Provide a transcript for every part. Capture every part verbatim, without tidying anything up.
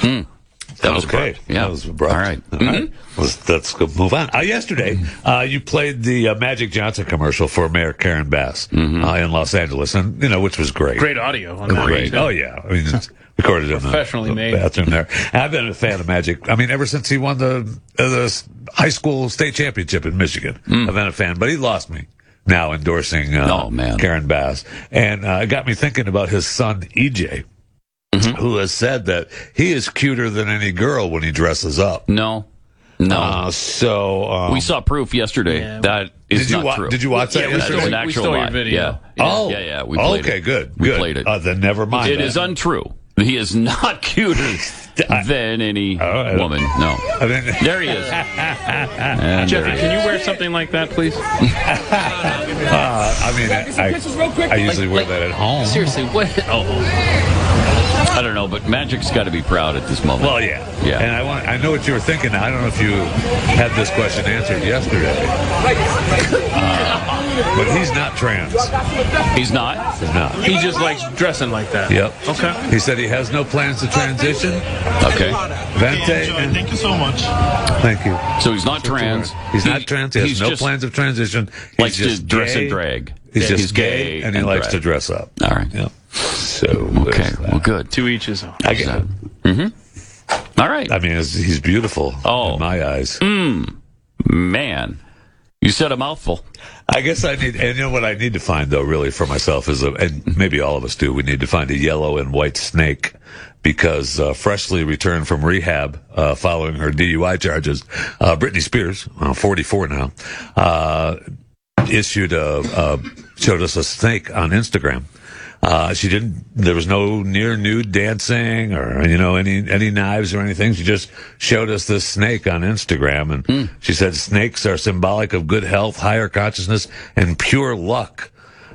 Mm. That was okay. abrupt. Yeah. That was abrupt. All right. All Mm-hmm. right. Let's, let's go move on. Uh, yesterday, uh, you played the uh, Magic Johnson commercial for Mayor Karen Bass Mm-hmm. uh, in Los Angeles, and you know, which was great. Great audio on that. Great. Too. Oh yeah. I mean, it's recorded in the, Professionally the made. bathroom there. And I've been a fan of Magic. I mean, ever since he won the uh, the high school state championship in Michigan, Mm. I've been a fan. But he lost me now endorsing uh, Oh, man. Karen Bass, and uh, it got me thinking about his son E J. Mm-hmm. Who has said that he is cuter than any girl when he dresses up. No. No. Uh, so um, we saw proof yesterday. Yeah. That is did you not wa- true. Did you watch that Yeah, we That yesterday? is stole- an we actual stole your lie. video. Yeah. Oh, yeah, yeah. We played okay, it. good, We good. played it. Uh, then never mind. It that. is untrue. He is not cuter than any I- woman. No. I mean, There he is. And Jeffy, there he can you wear something like that, please? uh, I mean, I, I, I usually wear that at home. Seriously, what? Oh, I don't know, but Magic's got to be proud at this moment. Well, yeah, Yeah. And I want, I know what you were thinking. I don't know if you had this question answered yesterday, uh, but he's not trans. He's not. He's not. he just likes dressing like that. Yep. Okay. He said he has no plans to transition. Okay. Vente. Enjoy. And, Thank you so much. thank you. So he's not trans. He's He- not trans. He has he's no just plans of transition. He's likes just to dress gay. and drag. He's just He's gay, gay and he and likes drag. to dress up. All right. Yep. So Okay. there's that. Well, good. To each his own. I, get, All right. I mean, it's, he's beautiful Oh. in my eyes. Man, you said a mouthful. I guess I need, and you know what I need to find though, really for myself is a, and maybe all of us do. We need to find a yellow and white snake because uh, freshly returned from rehab uh, following her D U I charges, uh, Britney Spears, uh, forty-four now, uh, issued a, a showed us a snake on Instagram. Uh, she didn't, there was no near nude dancing or, you know, any, any knives or anything. She just showed us this snake on Instagram. And Mm. she said snakes are symbolic of good health, higher consciousness, and pure luck.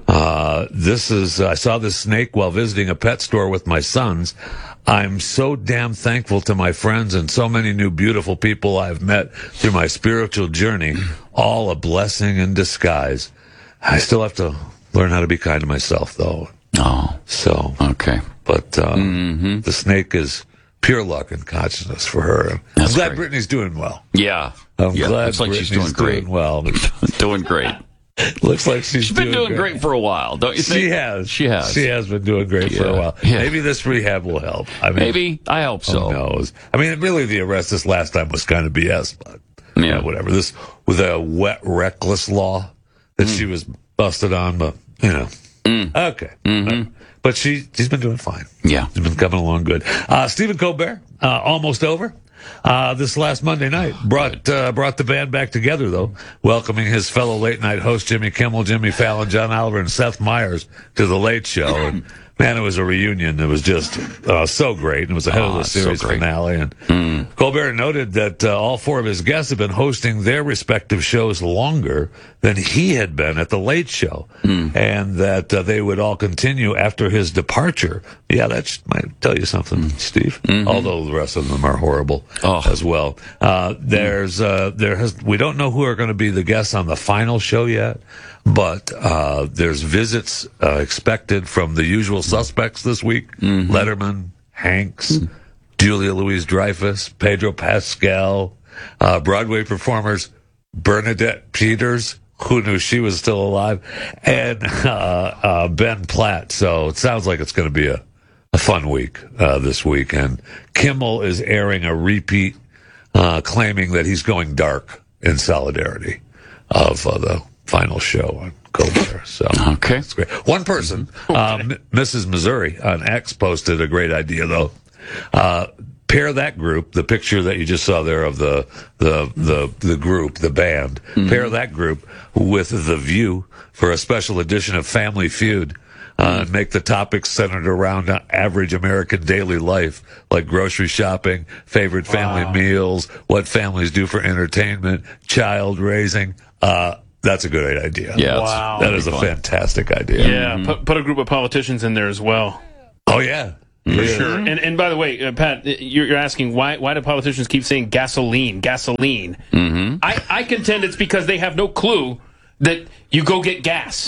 Uh, this is, I saw this snake while visiting a pet store with my sons. I'm so damn thankful to my friends and so many new beautiful people I've met through my spiritual journey. All a blessing in disguise. I still have to learn how to be kind to myself though. Oh, So, okay. but uh, Mm-hmm. the snake is pure luck and consciousness for her. That's I'm glad great. Brittany's doing well. Yeah. I'm yeah. glad Looks like she's Brittany's doing great. well. doing great. Looks like she's, She's been doing great for a while, don't you think? She has. She has. She has been doing great for a Yeah. while. Yeah. Maybe this rehab will help. I mean, Maybe. I hope who so. knows? I mean, really, the arrest this last time was kind of B S, but Yeah. yeah, whatever. This with a wet, reckless law that Mm. she was busted on, but you know, okay. Mm-hmm. But she she's been doing fine. Yeah. She's been coming along good. Uh, Stephen Colbert, uh, almost over. Uh, this last Monday night brought uh, brought the band back together, though, welcoming his fellow late night host Jimmy Kimmel, Jimmy Fallon, John Oliver, and Seth Meyers to the Late Show. And man, it was a reunion. It was just uh, so great. It was ahead Oh, of the it's so series great. finale. And Colbert noted that uh, all four of his guests have been hosting their respective shows longer than he had been at the Late Show, and that uh, they would all continue after his departure. Yeah, that sh- might tell you something, Steve. Although the rest of them are horrible Oh. as well. Uh, there's uh, there has we don't know who are going to be the guests on the final show yet, but uh, there's visits uh, expected from the usual suspects this week: Letterman, Hanks, Julia Louis-Dreyfus, Pedro Pascal, uh, Broadway performers Bernadette Peters, who knew she was still alive, and uh, uh, Ben Platt. So it sounds like it's going to be a, a fun week uh, this week. And Kimmel is airing a repeat, uh, claiming that he's going dark in solidarity of uh, the final show on Colbert. So Okay. that's great. One person, uh, M- Missus Missouri on X, posted a great idea though. Uh, pair that group, the picture that you just saw there of the the the, the group, the band, pair that group with The View for a special edition of Family Feud. Uh, and make the topics centered around average American daily life, like grocery shopping, favorite family meals, what families do for entertainment, child raising. Uh, that's a good idea. Yeah. Wow. That is a fun. fantastic idea. Yeah, put, put a group of politicians in there as well. Oh, yeah. For sure. And and by the way, uh, Pat, you're, you're asking why why do politicians keep saying gasoline, gasoline? Mm-hmm. I, I contend it's because they have no clue that you go get gas.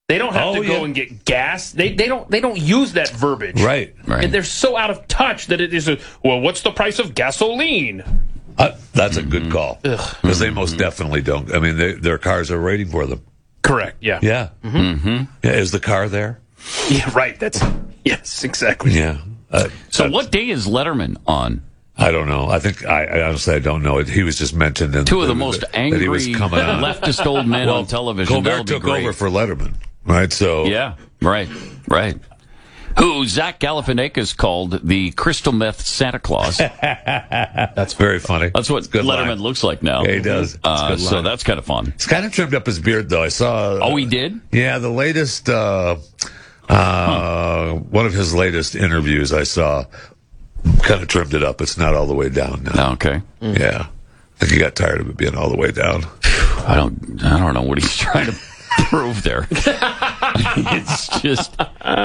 They don't have Oh, to go yeah. and get gas. They they don't they don't use that verbiage. Right. Right. And they're so out of touch that it is a, well, what's the price of gasoline? Uh, that's a good call. Because they most definitely don't. I mean, they, their cars are waiting for them. Correct. Yeah. Yeah. Mm-hmm. Yeah. Is the car there? Yeah, right. That's yes, exactly. Yeah. Uh, So uh, what day is Letterman on? I don't know. I think I, I honestly I don't know. He was just mentioned in Two of the that- most that angry he was coming on. leftist old men Well, on television. That'll Colbert be took great. over for Letterman, right? So Yeah, right, right. Who Zach Galifianakis called the crystal meth Santa Claus. that's very funny. That's what It's a good Letterman line. looks like now. Yeah, he does. It's a Uh, good so line. that's kind of fun. He's kind of trimmed up his beard, though. I saw. Oh, he did? Yeah, the latest, uh, uh, one of his latest interviews I saw kind of trimmed it up. It's not all the way down now. Okay. Yeah. I think he got tired of it being all the way down. I don't. I don't know what he's trying to prove there. It's just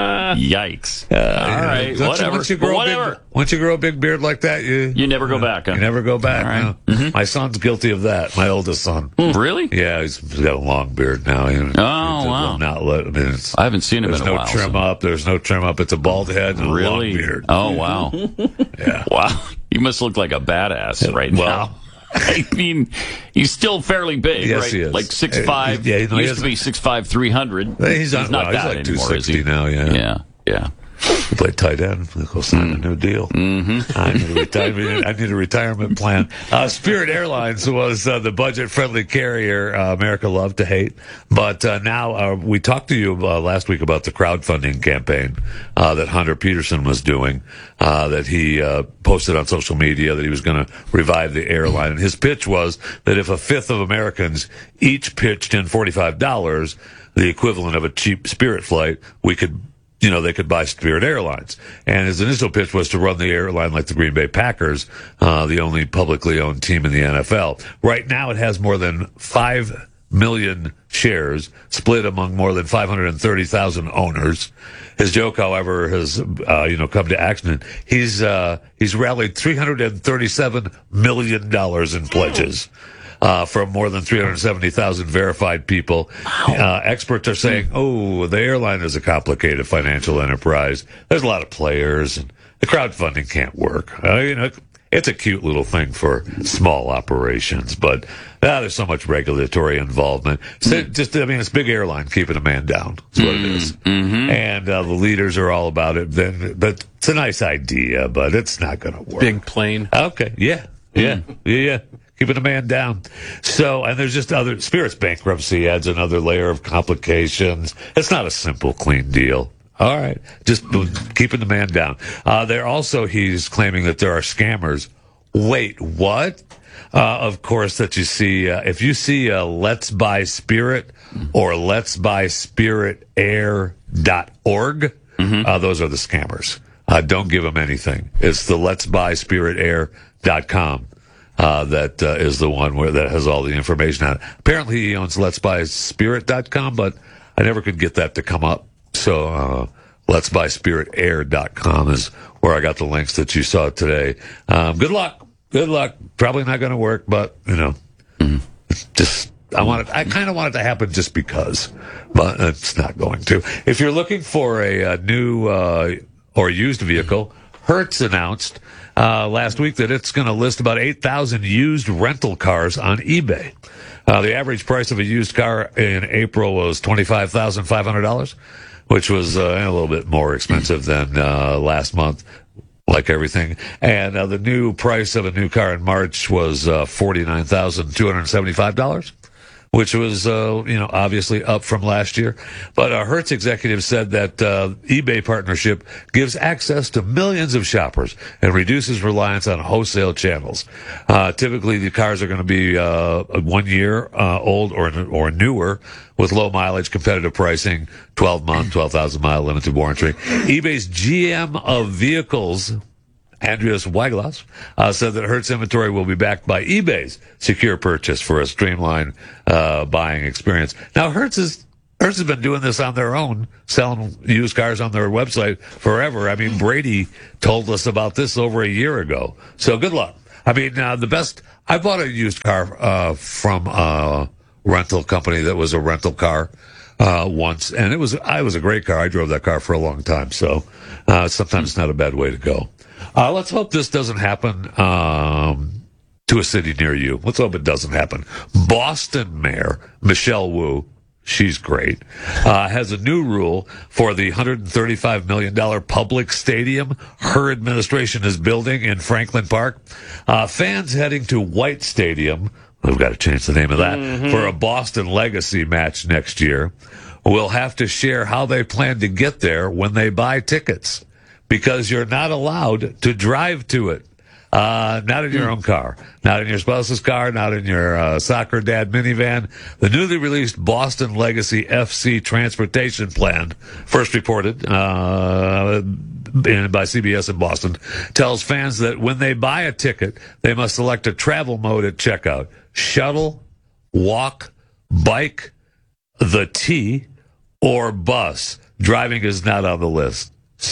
yikes. All right, Once you- whatever. Once you, grow whatever. A big, once you grow a big beard like that, you You never go back, huh? You never go back. All right. No. My son's guilty of that. My oldest son. Really? Yeah, he's, he's got a long beard now. He, Oh, he wow. will Not let, I mean, it's, I haven't seen him there's in a no while. trim so- up. There's no trim up. It's a bald head and a long Really? beard. Oh wow. Yeah. Wow. You must look like a badass right Well- now. I mean, he's still fairly big, Yes, right? he is. Like six five. Yeah, no, he used is- to be six five, three hundred. He's, on, not well, that he's like two anymore, is he? sixty now. Yeah. Yeah, yeah. He played tight end. He'll sign a new deal. Mm-hmm. I, need a retirement, I need a retirement plan. Uh, Spirit Airlines was uh, the budget-friendly carrier uh, America loved to hate. But uh, now uh, we talked to you uh, last week about the crowdfunding campaign uh, that Hunter Peterson was doing, uh, that he uh, posted on social media that he was going to revive the airline. And his pitch was that if a fifth of Americans each pitched in forty-five dollars, the equivalent of a cheap Spirit flight, we could you know, they could buy Spirit Airlines. And his initial pitch was to run the airline like the Green Bay Packers, uh, the only publicly owned team in the N F L. Right now it has more than five million shares split among more than five hundred thirty thousand owners. His joke, however, has, uh, you know, come to action. He's, uh, he's rallied three hundred thirty-seven million dollars in pledges. Uh, from more than three hundred seventy thousand verified people. Uh, experts are saying, oh, the airline is a complicated financial enterprise. There's a lot of players, and the crowdfunding can't work. Uh, you know, it's a cute little thing for small operations, but uh, there's so much regulatory involvement. So just, I mean, it's big airline keeping a man down. That's what it is. And uh, the leaders are all about it. Then, but it's a nice idea, but it's not going to work. Big plane. Okay. Yeah. Yeah. Yeah. Yeah. Keeping a man down. So, and there's just other, Spirit's bankruptcy adds another layer of complications. It's not a simple, clean deal. All right. Just keeping the man down. Uh, they're also, he's claiming that there are scammers. Wait, what? Uh, of course, that you see, uh, if you see a Let's Buy Spirit or Let's Buy Spirit Air dot org, mm-hmm. uh, those are the scammers. Uh, don't give them anything. It's the Let's Buy Spirit Air dot com. Uh, that uh, is the one where that has all the information on it. Apparently, he owns Let's Buy Spirit dot com, but I never could get that to come up. So, uh, Let's Buy Spirit Air dot com is where I got the links that you saw today. Um, good luck. Good luck. Probably not going to work, but you know, mm-hmm. just I want it. I kind of want it to happen just because, but it's not going to. If you're looking for a, a new uh, or used vehicle, Hertz announced uh, last week that it's going to list about eight thousand used rental cars on eBay. Uh, the average price of a used car in April was twenty-five thousand five hundred dollars, which was uh, a little bit more expensive than uh, last month, like everything. And uh, the new price of a new car in March was uh, forty-nine thousand two hundred seventy-five dollars. Which was, uh, you know, obviously up from last year. But a Hertz executive said that uh, eBay partnership gives access to millions of shoppers and reduces reliance on wholesale channels. Uh, typically, the cars are going to be uh, one year uh, old or or newer with low mileage, competitive pricing, twelve month, twelve thousand mile limited warranty. eBay's G M of vehicles, Andreas Weiglas, uh, said that Hertz inventory will be backed by eBay's secure purchase for a streamlined uh, buying experience. Now, Hertz is Hertz has been doing this on their own, selling used cars on their website forever. I mean, Brady told us about this over a year ago. So good luck. I mean, uh, the best. I bought a used car uh, from a rental company that was a rental car uh, once, and it was I was a great car. I drove that car for a long time, so uh, sometimes it's not a bad way to go. Uh, let's hope this doesn't happen um, to a city near you. Let's hope it doesn't happen. Boston Mayor Michelle Wu, she's great, uh, has a new rule for the one hundred thirty-five million dollars public stadium her administration is building in Franklin Park. Uh, fans heading to White Stadium, we've got to change the name of that, mm-hmm. for a Boston Legacy match next year, will have to share how they plan to get there when they buy tickets, because you're not allowed to drive to it. Uh, not in your own car, not in your spouse's car, not in your uh, soccer dad minivan. The newly released Boston Legacy F C transportation plan, first reported uh, in, by C B S in Boston, tells fans that when they buy a ticket, they must select a travel mode at checkout: shuttle, walk, bike, the T, or bus. Driving is not on the list.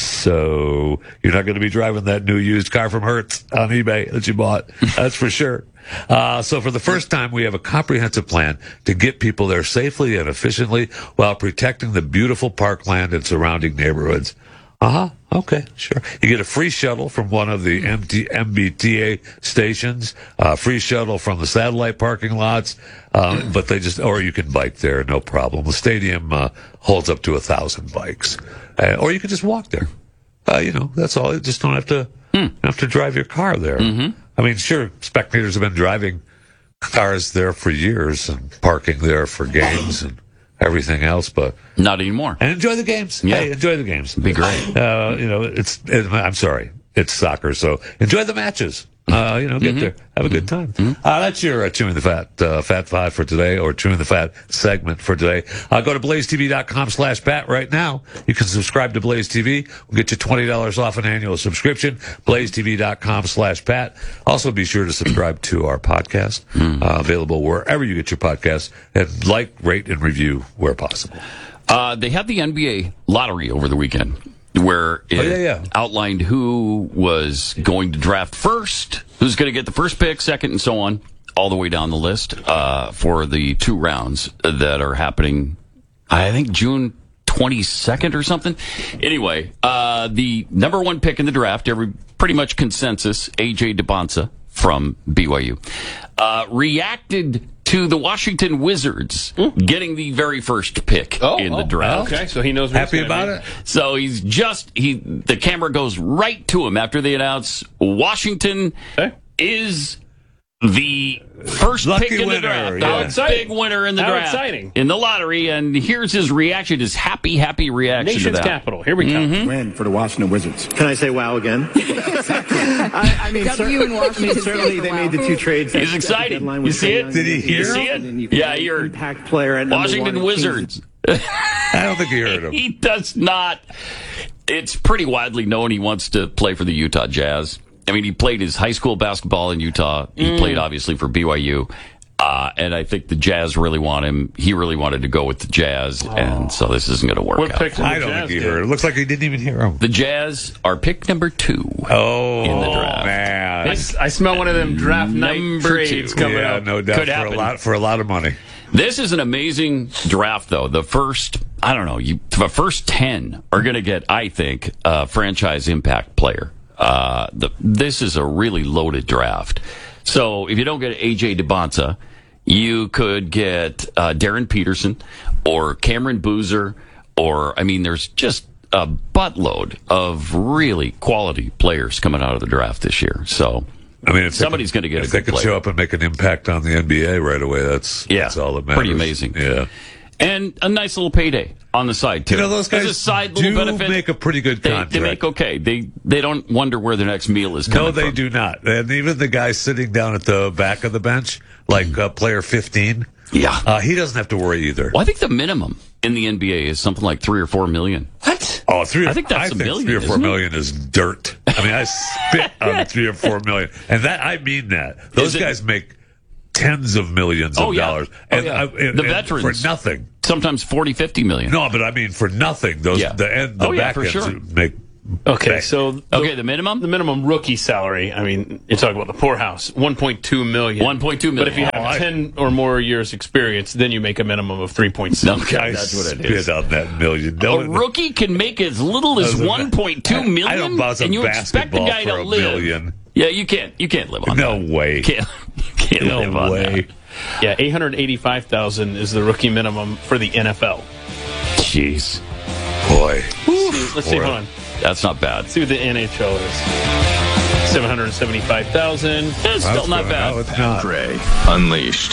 So you're not going to be driving that new used car from Hertz on eBay that you bought. That's for sure. Uh, so for the first time, we have a comprehensive plan to get people there safely and efficiently while protecting the beautiful parkland and surrounding neighborhoods. Uh-huh. Okay, sure. You get a free shuttle from one of the M B T A stations, uh, free shuttle from the satellite parking lots, uh, but they just, or you can bike there, no problem. The stadium uh, holds up to a thousand bikes. Uh, or you can just walk there. Uh, you know, that's all. You just don't have to hmm. have to drive your car there. Mm-hmm. I mean, sure, spectators have been driving cars there for years and parking there for games and everything else, but not anymore. And enjoy the games. Yeah, hey, enjoy the games. It'd be great. Uh, you know, it's. It, I'm sorry, it's soccer, so enjoy the matches. Uh, you know, get mm-hmm. there, have a good time. Mm-hmm. Uh, that's your uh, Chewing the Fat, uh, Fat Five for today, or Chewing the Fat segment for today. Uh, go to blaze t v dot com slash Pat right now. You can subscribe to Blaze T V. We'll get you twenty dollars off an annual subscription. blaze t v dot com slash Pat. Also, be sure to subscribe to our podcast, mm. uh, available wherever you get your podcasts, and like, rate, and review where possible. Uh, they had the N B A lottery over the weekend, where it oh, yeah, yeah. outlined who was going to draft first, who's going to get the first pick, second, and so on, all the way down the list uh, for the two rounds that are happening, I think, June twenty-second or something. Anyway, uh, the number one pick in the draft, every pretty much consensus, A J DeBonsa from B Y U, uh, reacted to the Washington Wizards mm. getting the very first pick oh, in the oh, draft. Okay, so he knows. Happy about it. So he's just he. The camera goes right to him after they announce Washington okay. is the first Lucky pick in winner, the draft. yeah. The big winner in the How draft. exciting. In the lottery, and here's his reaction, his happy, happy reaction Nation's to that. capital. Here we go. Mm-hmm. Win for the Washington Wizards. Can I say wow again? I, I mean, cer- W in Washington I mean, certainly they wow. made the two trades. He's excited. You see it? Did he hear You see him? it? Yeah, you're impact player at number Washington one Wizards. I don't think he heard him. He does not. It's pretty widely known he wants to play for the Utah Jazz. I mean, he played his high school basketball in Utah. He mm. played, obviously, for B Y U. Uh, and I think the Jazz really want him. He really wanted to go with the Jazz, oh. and so this isn't going to work what out. Pick I don't Jazz think he did? heard. It looks like he didn't even hear him. The Jazz are pick number two oh, in the draft. Man. I, I smell one of them draft night Number trades two. coming yeah, up. no doubt. Could for happen. a lot for a lot of money. This is an amazing draft, though. The first, I don't know, you, the first ten are going to get, I think, a franchise impact player. Uh, the, this is a really loaded draft. So if you don't get A J DeBonsa, you could get uh, Darren Peterson or Cameron Boozer, or, I mean, there's just a buttload of really quality players coming out of the draft this year. So I mean, if somebody's going to get if a they good can player. show up and make an impact on the N B A right away, that's, Yeah, that's all that matters. pretty amazing. Yeah. And a nice little payday on the side, too. You know, those guys As a side do little benefit, make a pretty good they, contract. they make okay. They they don't wonder where their next meal is coming No, they from. do not. And even the guy sitting down at the back of the bench, like uh, player fifteen, Yeah. uh, he doesn't have to worry either. Well, I think the minimum in the N B A is something like three or four million. What? Oh, three. I think that's I a think million, Three or four isn't it? million is dirt. I mean, I spit on three or four million, and that I mean that those Is it- guys make tens of millions of Oh, yeah. dollars, Oh, and, yeah. uh, and- The and veterans. for nothing. Sometimes forty, fifty million. No, but I mean for nothing. Those Yeah. the end, the Oh, yeah, back for ends sure. make Okay, so the, Okay, the minimum? the minimum rookie salary. I mean, you're talking about the poorhouse, one point two million. one point two But million. if you have Oh, I- ten or more years experience, then you make a minimum of three point six. Okay, I that's what it spit is. out that million. A Don't- rookie can make as little as Doesn't- one point two I- million, I don't bounce a and you expect the basketball guy for to a live. million. Yeah, you can't. You can't live on No that. way. Can't, can't No live on way. that. Yeah, eight hundred eighty-five thousand is the rookie minimum for the N F L. Jeez, Boy. Let's see. Boy. Hold on. that's not bad. Let's see what the N H L is. seven hundred seventy-five thousand. It's still That's not good. bad. No, it's not. Gray Unleashed.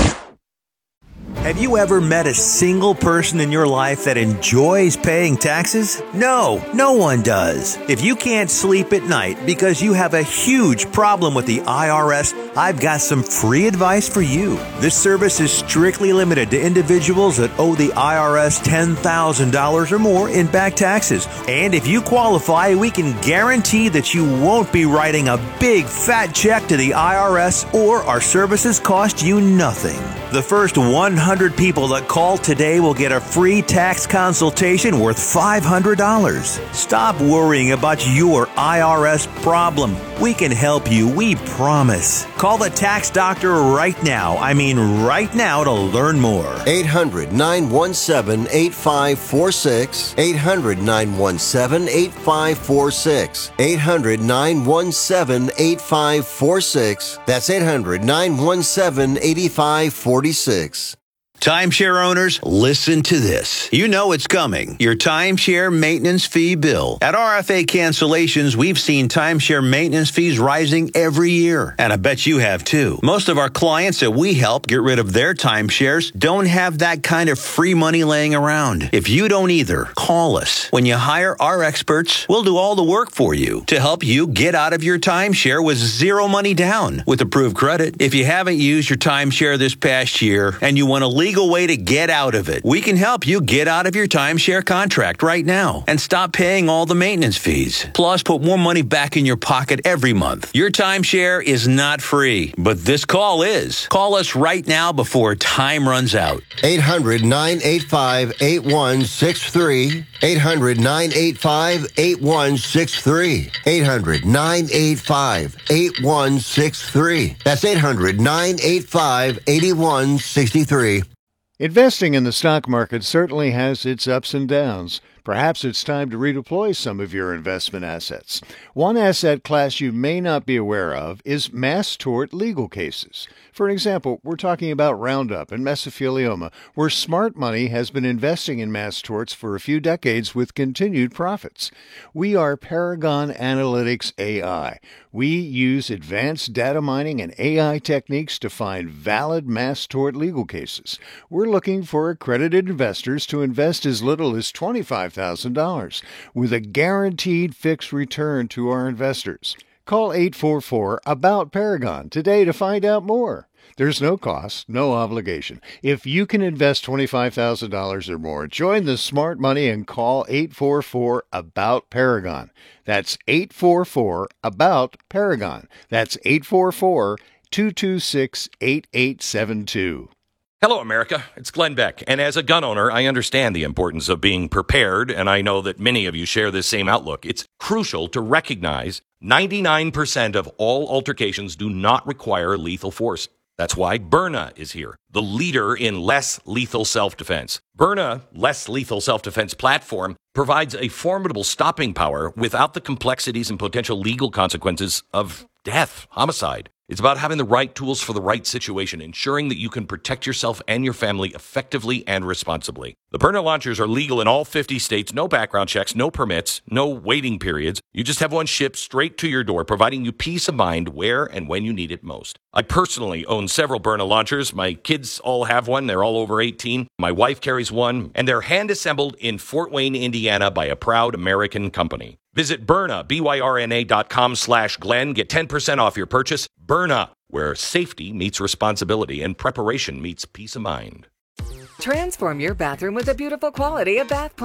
Have you ever met a single person in your life that enjoys paying taxes? No, no one does. If you can't sleep at night because you have a huge problem with the I R S, I've got some free advice for you. This service is strictly limited to individuals that owe the I R S ten thousand dollars or more in back taxes. And if you qualify, we can guarantee that you won't be writing a big fat check to the I R S, or our services cost you nothing. The first one hundred people that call today will get a free tax consultation worth five hundred dollars. Stop worrying about your I R S problem. We can help you, we promise. Call the tax doctor right now. I mean right now to learn more. eight hundred nine one seven eight five four six. eight hundred nine one seven eight five four six. eight hundred nine one seven eight five four six. That's eight hundred nine one seven eight five four six. Timeshare owners, listen to this. You know it's coming. Your timeshare maintenance fee bill. At R F A Cancellations, we've seen timeshare maintenance fees rising every year. And I bet you have too. Most of our clients that we help get rid of their timeshares don't have that kind of free money laying around. If you don't either, call us. When you hire our experts, we'll do all the work for you to help you get out of your timeshare with zero money down with approved credit. If you haven't used your timeshare this past year and you want to legal way to get out of it, we can help you get out of your timeshare contract right now and stop paying all the maintenance fees. Plus, put more money back in your pocket every month. Your timeshare is not free, but this call is. Call us right now before time runs out. eight hundred nine eight five eight one six three. eight hundred nine eight five eight one six three. eight hundred nine eight five eight one six three. That's eight hundred nine eight five eight one six three. Investing in the stock market certainly has its ups and downs. Perhaps it's time to redeploy some of your investment assets. One asset class you may not be aware of is mass tort legal cases. For example, we're talking about Roundup and mesothelioma, where smart money has been investing in mass torts for a few decades with continued profits. We are Paragon Analytics A I. We use advanced data mining and A I techniques to find valid mass tort legal cases. We're looking for accredited investors to invest as little as twenty-five thousand dollars with a guaranteed fixed return to our investors. Call eight four four about Paragon today to find out more. There's no cost, no obligation. If you can invest twenty-five thousand dollars or more, join the smart money and call eight four four about Paragon. That's eight four four about Paragon. That's eight four four two two six eight eight seven two. Hello, America. It's Glenn Beck. And as a gun owner, I understand the importance of being prepared, and I know that many of you share this same outlook. It's crucial to recognize ninety-nine percent of all altercations do not require lethal force. That's why Byrna is here, the leader in less lethal self-defense. Byrna Less Lethal Self-Defense platform provides a formidable stopping power without the complexities and potential legal consequences of death, homicide. It's about having the right tools for the right situation, ensuring that you can protect yourself and your family effectively and responsibly. The Byrna launchers are legal in all fifty states, no background checks, no permits, no waiting periods. You just have one shipped straight to your door, providing you peace of mind where and when you need it most. I personally own several Byrna launchers. My kids all have one. They're all over eighteen. My wife carries one, and they're hand-assembled in Fort Wayne, Indiana by a proud American company. Visit Byrna, B Y R N A dot com slash Glenn. Get ten percent off your purchase. Byrna, where safety meets responsibility and preparation meets peace of mind. Transform your bathroom with the beautiful quality of Bath Planet.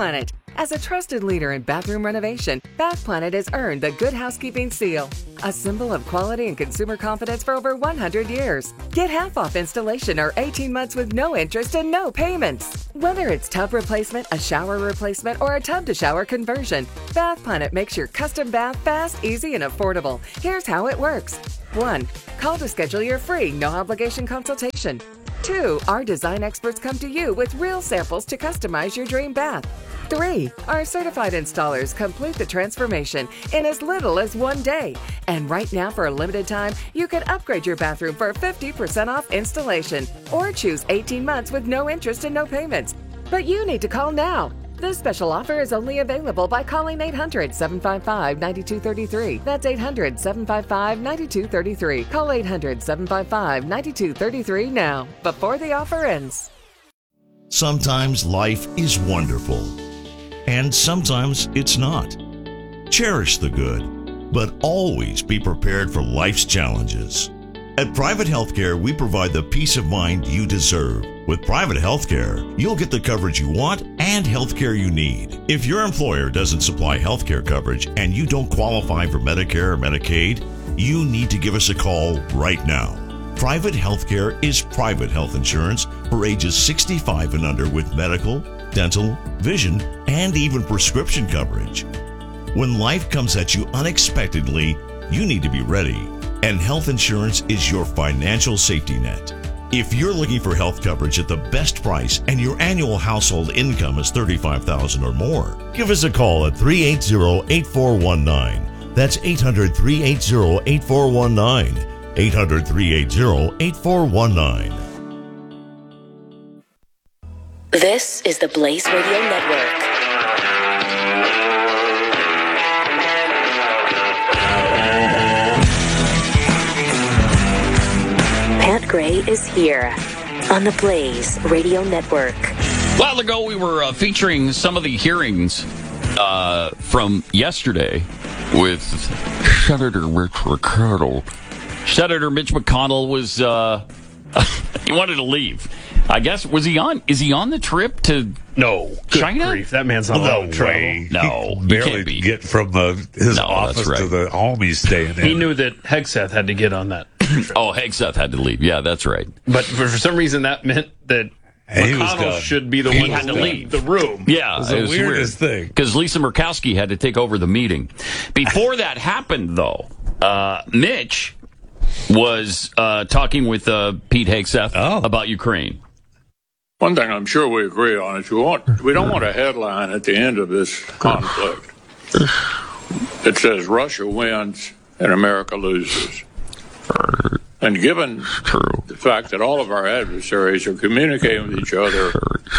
As a trusted leader in bathroom renovation, Bath Planet has earned the Good Housekeeping seal, a symbol of quality and consumer confidence for over one hundred years. Get half off installation or eighteen months with no interest and no payments. Whether it's tub replacement, a shower replacement, or a tub-to-shower conversion, Bath Planet makes your custom bath fast, easy, and affordable. Here's how it works. one. Call to schedule your free, no-obligation consultation. two. Our design experts come to you with real samples to customize your dream bath. three. Our certified installers complete the transformation in as little as one day. And right now, for a limited time, you can upgrade your bathroom for fifty percent off installation or choose eighteen months with no interest and no payments. But you need to call now. This special offer is only available by calling eight hundred, seven five five, nine two three three. That's eight hundred, seven five five, nine two three three. Call eight hundred, seven five five, nine two three three now, before the offer ends. Sometimes life is wonderful, and sometimes it's not. Cherish the good, but always be prepared for life's challenges. At Private Healthcare, we provide the peace of mind you deserve. With Private Healthcare, you'll get the coverage you want and healthcare you need. If your employer doesn't supply healthcare coverage and you don't qualify for Medicare or Medicaid, you need to give us a call right now. Private Healthcare is private health insurance for ages sixty-five and under with medical, dental, vision, and even prescription coverage. When life comes at you unexpectedly, you need to be ready. And health insurance is your financial safety net. If you're looking for health coverage at the best price and your annual household income is thirty-five thousand dollars or more, give us a call at three eight zero, eight four one nine. That's eight hundred, three eight zero, eight four one nine. eight hundred, three eight zero, eight four one nine. This is the Blaze Radio Network. Pat Gray is here on the Blaze Radio Network. A while ago, we were uh, featuring some of the hearings uh, from yesterday with Senator Mitch McConnell. Senator Mitch McConnell was, uh, he wanted to leave. I guess, was he on, is he on the trip to no, China? Grief. That man's not no allowed to way. No, he he barely can't be. get from uh, his No, office that's right. to the home he's staying in. He knew that Hegseth had to get on that. Oh, Hegseth had to leave. Yeah, that's right. But for, for some reason, that meant that And he was McConnell done. should be the He one had to to leave. leave the room. Yeah, It was the weirdest thing. Because Lisa Murkowski had to take over the meeting. Before that happened, though, uh, Mitch was uh, talking with uh, Pete Hegseth Oh. about Ukraine. One thing I'm sure we agree on is we want we don't want a headline at the end of this conflict that says Russia wins and America loses. And given the fact that all of our adversaries are communicating with each other,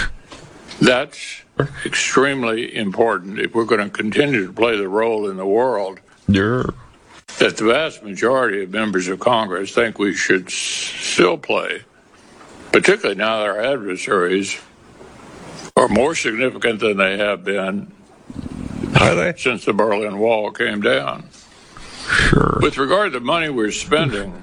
that's extremely important if we're going to continue to play the role in the world Yeah. that the vast majority of members of Congress think we should s- still play, particularly now that our adversaries are more significant than they have been Are they? since the Berlin Wall came down. Sure. With regard to the money we're spending,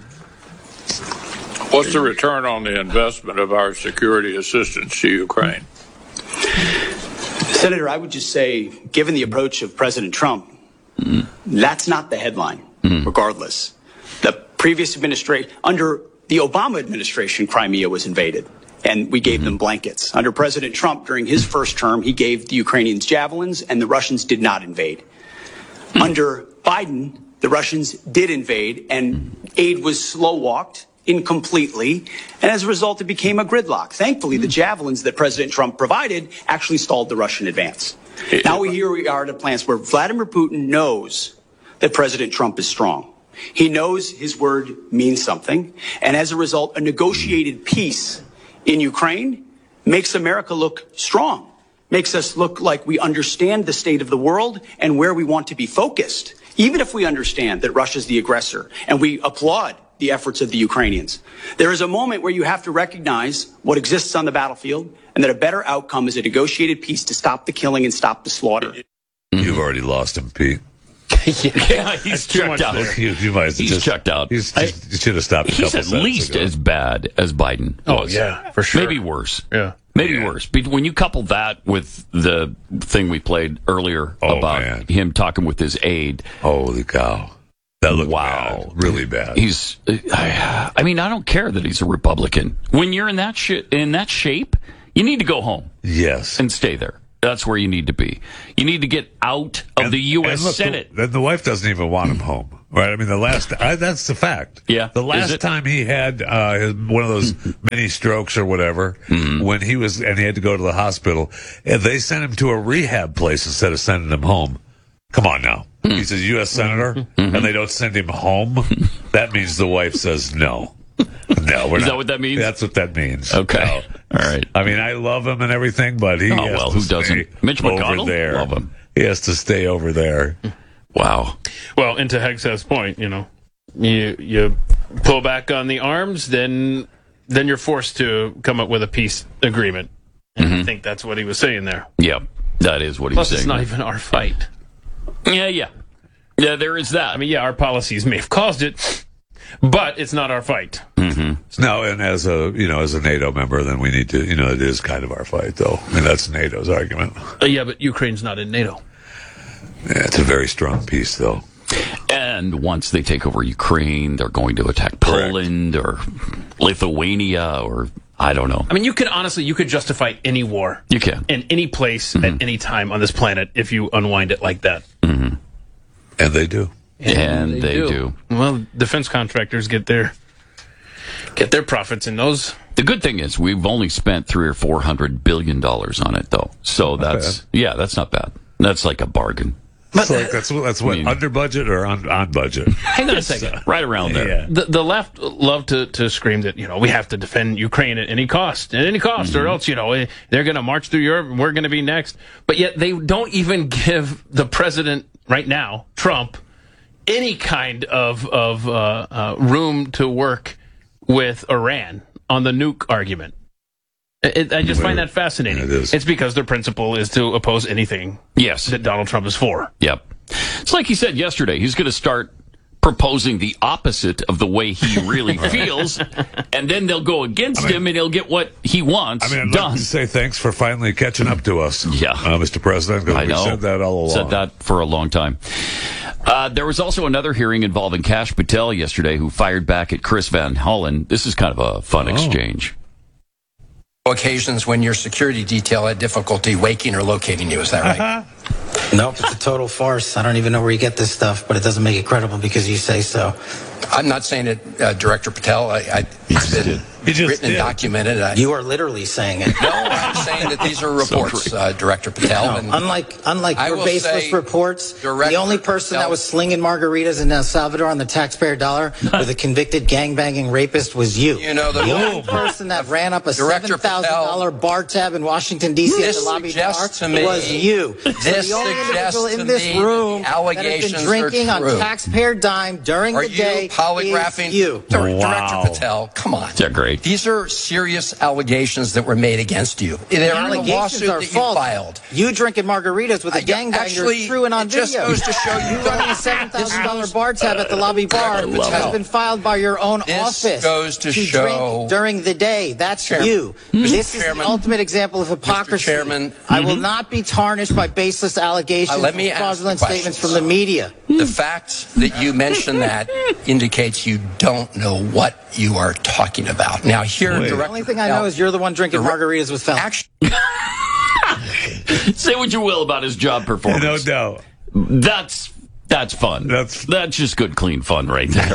what's the return on the investment of our security assistance to Ukraine? Senator, I would just say, given the approach of President Trump, mm. that's not the headline, mm. regardless. The previous administration, under the Obama administration, Crimea was invaded, and we gave mm-hmm. them blankets. Under President Trump, during his first term, he gave the Ukrainians javelins, and the Russians did not invade. Mm. Under Biden, the Russians did invade, and aid was slow-walked incompletely, and as a result, it became a gridlock. Thankfully, the javelins that President Trump provided actually stalled the Russian advance. Now we here we are at a place where Vladimir Putin knows that President Trump is strong. He knows his word means something, and as a result, a negotiated peace in Ukraine makes America look strong, makes us look like we understand the state of the world and where we want to be focused, even if we understand that Russia's the aggressor, and we applaud the efforts of the Ukrainians. There is a moment where you have to recognize what exists on the battlefield and that a better outcome is a negotiated peace to stop the killing and stop the slaughter. You've already lost him, Pete. Yeah, he's checked out. You, you might have He's just, checked out. He's just, you should have stopped a He's couple at seconds least ago. as bad as Biden Oh, was. yeah, for sure. Maybe worse. Yeah. Maybe yeah. worse. When you couple that with the thing we played earlier oh, about man. him talking with his aide. Holy cow. That looked wow. bad. Really bad. He's, I, I mean, I don't care that he's a Republican. When you're in that sh- in that shape, you need to go home. Yes. And stay there. That's where you need to be. You need to get out of and, the U S look, Senate. Then the, the wife doesn't even want him home. Right, I mean, the last, I, that's the fact. Yeah. The last time he had uh, his, one of those mini strokes or whatever, mm-hmm. when he was, and he had to go to the hospital, and they sent him to a rehab place instead of sending him home. Come on now. Mm-hmm. He's a U S Senator, mm-hmm. and they don't send him home? That means the wife says no. No, we're Is not. that what that means? That's what that means. Okay. No. All right. I mean, I love him and everything, but he oh, has well, to who stay doesn't? Mitch McConnell? over there. Love him. He has to stay over there. Wow. Well, and to Hegseth's point, you know, you you pull back on the arms, then then you're forced to come up with a peace agreement. And mm-hmm. I think that's what he was saying there. Yeah, that is what he Plus, was saying. Plus, it's not even our fight. Yeah, yeah. Yeah, there is that. I mean, yeah, our policies may have caused it, but it's not our fight. Mm-hmm. No, and as a you know as a NATO member, then we need to you know it is kind of our fight, though. I mean, that's NATO's argument. Uh, yeah, but Ukraine's not in NATO. Yeah, it's a very strong piece, though. And once they take over Ukraine, they're going to attack Correct. Poland or Lithuania or I don't know. I mean, you could honestly, you could justify any war. You can. In any place, mm-hmm. at any time on this planet if you unwind it like that. Mm-hmm. And they do. And, and they, they do. do. Well, defense contractors get their get their profits in those. The good thing is we've only spent three or four hundred billion dollars on it, though. So not that's bad. yeah, that's not bad. That's like a bargain. But like that's that's what I mean, under budget or on, on budget. Hang on a second, right around there. Yeah. The, the left love to, to scream that you know we have to defend Ukraine at any cost, at any cost, mm-hmm. or else you know they're going to march through Europe and we're going to be next. But yet they don't even give the president right now, Trump, any kind of of uh, uh, room to work with Iran on the nuke argument. It, I just find that fascinating. It is. It's because their principle is to oppose anything yes. that Donald Trump is for. Yep. It's like he said yesterday. He's going to start proposing the opposite of the way he really feels, and then they'll go against I mean, him, and he'll get what he wants I mean, I'd done. Like to say thanks for finally catching up to us, yeah, uh, Mister President. Because I we know. said that all along. Said that for a long time. Uh, there was also another hearing involving Kash Patel yesterday, who fired back at Chris Van Hollen. This is kind of a fun oh. exchange. Occasions when your security detail had difficulty waking or locating you. Is that right? Nope, it's a total farce. I don't even know where you get this stuff, but it doesn't make it credible because you say so. I'm not saying it, uh, Director Patel. I, I, it's been written did. and documented. I, you are literally saying it. No, I'm saying that these are reports, uh, Director Patel. No, and unlike unlike I your baseless reports, Director the only person Patel, that was slinging margaritas in El Salvador on the taxpayer dollar with a convicted gangbanging rapist was you. You know, the, the only person that ran up a seven thousand dollar bar tab in Washington, D C at the lobby bar was you. This so the only suggests individual in this me room that the that has been allegations drinking are on true. taxpayer dime during are the day you polygraphing is you. Director Wow. Patel, come on. They're great. These are serious allegations that were made against you. They're in a lawsuit that you filed. You drinking margaritas with a I- gangbanger actually, is true and on it just video. goes to show you you running a seven thousand dollar bar tab at the lobby bar has been filed by your own This office goes to to show- drink during the day. That's Chairman. you. This is Chairman. the ultimate example of hypocrisy. Mister Chairman. I will not be tarnished by baseless allegations Uh, let me and ask fraudulent the statements questions. from the media. The fact that you mentioned that indicates you don't know what you are talking about. Now, here, Wait. The Director only thing I know Patel, is you're the one drinking Direct- margaritas with felons. Actually, Say what you will about his job performance. No doubt. That's that's fun. That's that's just good, clean fun right there.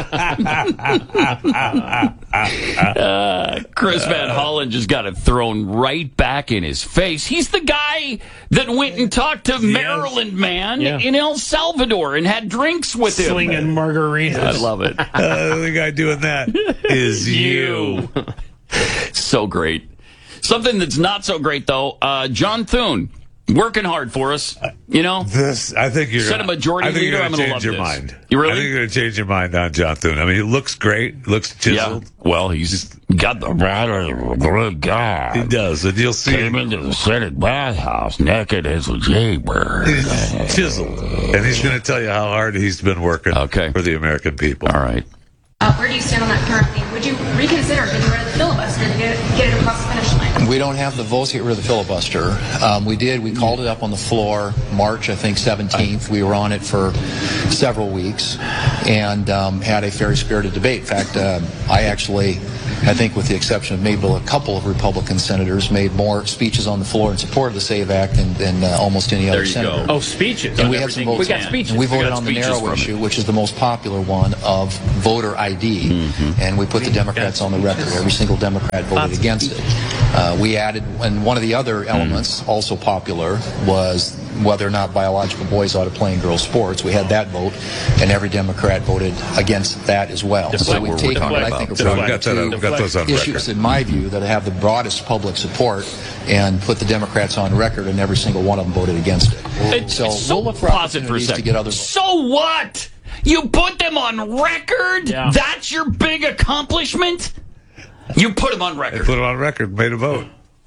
uh, Chris Van Hollen just got it thrown right back in his face. He's the guy that went and talked to Maryland man Yeah. in El Salvador and had drinks with him. Slinging margaritas. I love it. uh, the guy doing that is you. So great. Something that's not so great, though. Uh, John Thune, working hard for us. You know, This, I think you're Set gonna, a majority I think leader, You're I'm gonna gonna change love your this. mind. You really? I think you're going to change your mind on John Thune. I mean, he looks great. He looks chiseled. yeah. Well, he's got the right of a good guy. He does, and you'll see Came him. into the Senate bathhouse naked as a jaybird. He's chiseled, and he's going to tell you how hard he's been working Okay. for the American people. All right. Uh, where do you stand on that currently? Would you reconsider getting rid of the filibuster to get it, get it across the finish line? We don't have the votes to get rid of the filibuster. Um, we did. We called it up on the floor March, I think, seventeenth. We were on it for several weeks and um, had a very spirited debate. In fact, uh, I actually, I think with the exception of maybe a couple of Republican senators, made more speeches on the floor in support of the SAVE Act than, than uh, almost any other senator. Oh, speeches. And we had some votes. We got speeches. And we voted we on the narrow issue, which is the most popular one of voter I D. Mm-hmm. And we put the Democrats on the record. Every single Democrat voted against it. Uh, we added, and one of the other elements, mm. also popular, was whether or not biological boys ought to play in girls' sports. We had that vote, and every Democrat voted against that as well. Deflect, so we've taken what I think are probably got that, got those on issues, record. in my view, that have the broadest public support, and put the Democrats on record, and every single one of them voted against it. It's, so, it's so we'll look for pause it for a opportunities second. to get other. So what? You put them on record? Yeah. That's your big accomplishment? You put them on record. They put them on record, made a vote.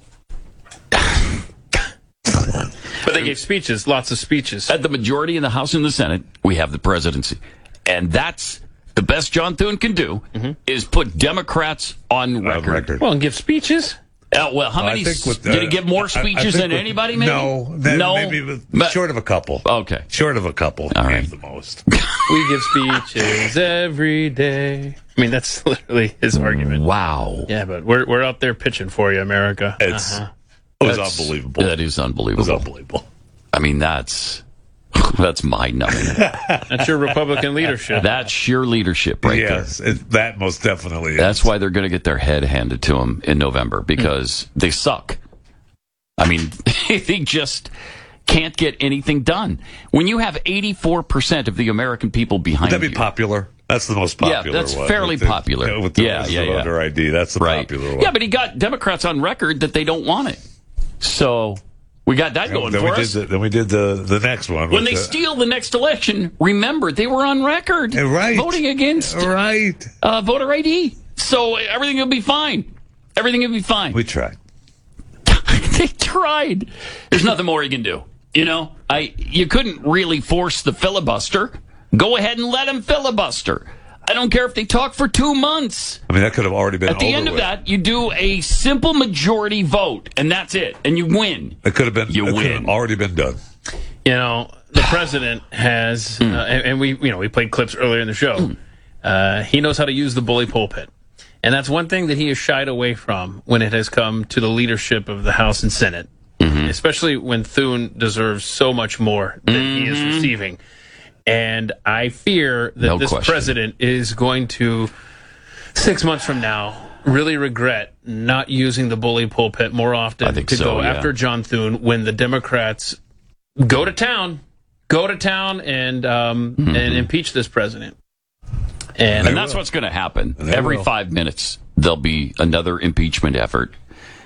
But they gave speeches, lots of speeches. At the majority in the House and the Senate, we have the presidency. And that's the best John Thune can do, mm-hmm. is put Democrats on record. On record. Well, and give speeches. Uh, well, how well, many? With, uh, did he give more speeches than with, anybody? Maybe no, that, no, maybe with, but, short of a couple. Okay, short of a couple. All right, the most. We give speeches every day. I mean, that's literally his argument. Wow. Yeah, but we're we're out there pitching for you, America. It's uh-huh. it was that's, unbelievable. That is unbelievable. It was unbelievable. I mean, that's that's mind-numbing. That's your Republican leadership. That's sheer leadership, right yes, there. Yes, that most definitely is. That's why they're going to get their head handed to them in November, because mm. they suck. I mean, they just can't get anything done. When you have eighty-four percent of the American people behind you. Would that be popular? That's the most popular one. Yeah, that's one. fairly with popular. The, with the, yeah, yeah, yeah. voter I D, that's the right. popular one. Yeah, but he got Democrats on record that they don't want it. So we got that going then for we us. Did the, then we did the, the next one. When they the, steal the next election, remember, they were on record right. voting against right. uh, voter I D. So everything will be fine. Everything will be fine. We tried. They tried. There's nothing more you can do. You know, I you couldn't really force the filibuster. Go ahead and let them filibuster. I don't care if they talk for two months. I mean, that could have already been At the over end of with. that, you do a simple majority vote, and that's it. And you win. It could have been. You it win. Could have already been done. You know, the president has, uh, and, and we, you know, we played clips earlier in the show. Uh, he knows how to use the bully pulpit, and that's one thing that he has shied away from when it has come to the leadership of the House and Senate, mm-hmm. especially when Thune deserves so much more than mm-hmm. he is receiving. And I fear that no this question. president is going to, six months from now, really regret not using the bully pulpit more often to so, go yeah. after John Thune when the Democrats go to town, go to town and um, mm-hmm. and impeach this president. And, and that's will. what's going to happen. Every will. five minutes, there'll be another impeachment effort.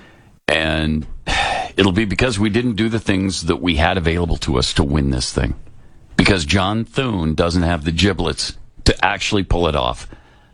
And it'll be because we didn't do the things that we had available to us to win this thing. Because John Thune doesn't have the giblets to actually pull it off.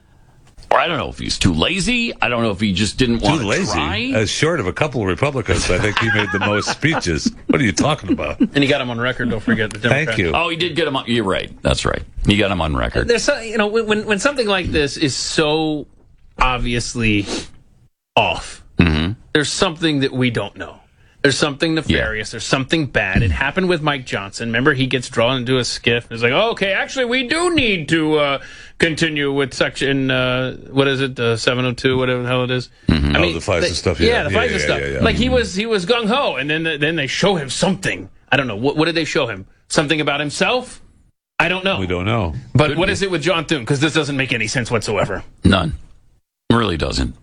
Or I don't know if he's too lazy. I don't know if he just didn't want too to lazy. try. As short of a couple of Republicans, I think he made the most speeches. What are you talking about? And he got him on record. Don't forget the Democrats. Thank you. Oh, he did get him on. You're right. That's right. He got him on record. There's some, you know, when when something like this is so obviously off, mm-hmm. there's something that we don't know. There's something nefarious. Yeah. There's something bad. It happened with Mike Johnson. Remember, he gets drawn into a skiff. It's like, oh, okay, actually, we do need to uh, continue with section, uh, what is it, uh, seven oh two, whatever the hell it is. Mm-hmm. I mean, oh, the FISA the, stuff. Yeah, yeah the yeah, FISA yeah, stuff. Yeah, yeah, like, mm-hmm. he was he was gung-ho, and then the, then they show him something. I don't know. What, what did they show him? Something about himself? I don't know. We don't know. But Could what be. is it with John Thune? Because this doesn't make any sense whatsoever. None. It really doesn't.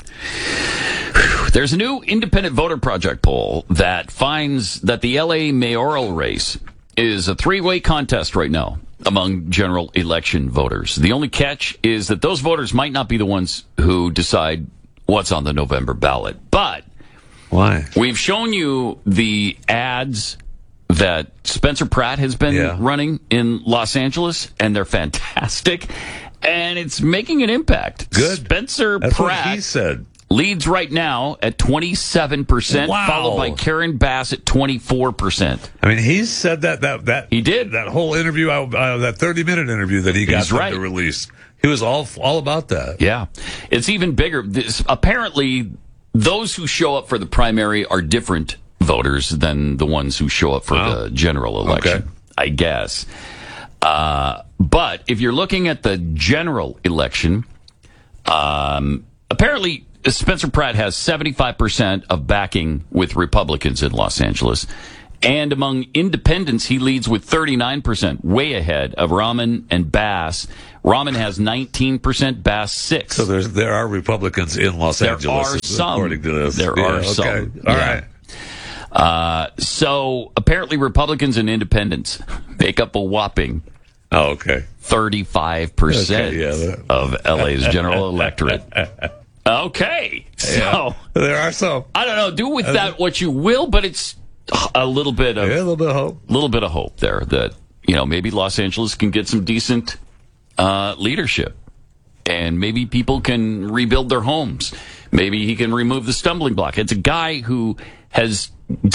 There's a new Independent Voter Project poll that finds that the L A mayoral race is a three-way contest right now among general election voters. The only catch is that those voters might not be the ones who decide what's on the November ballot. But why? We've shown you the ads that Spencer Pratt has been yeah. running in Los Angeles, and they're fantastic. And it's making an impact. Good. Spencer That's Pratt what he said. Leads right now at twenty-seven percent, wow. followed by Karen Bass at twenty-four percent. I mean, he said that that that he did that whole interview, uh, that thirty-minute interview that he got them right. to release. He was all all about that. Yeah, it's even bigger. This, apparently, those who show up for the primary are different voters than the ones who show up for Wow. the general election, Okay. I guess. Uh, but if you're looking at the general election, um, apparently Spencer Pratt has seventy-five percent of backing with Republicans in Los Angeles. And among independents, he leads with thirty-nine percent, way ahead of Rahman and Bass. Rahman has nineteen percent, Bass six. So there's, there are Republicans in Los There Angeles, are some. according to this. There Yeah, are okay. some. All Yeah. right. Uh, so apparently Republicans and independents make up a whopping oh, okay. thirty-five percent Okay, yeah, that- of L A's general electorate. Okay. So Yeah. There are some. I don't know. Do with that what you will, but it's a little bit of Yeah, a little bit of hope. little bit of hope there that, you know, maybe Los Angeles can get some decent uh, leadership, and maybe people can rebuild their homes. Maybe he can remove the stumbling block. It's a guy who has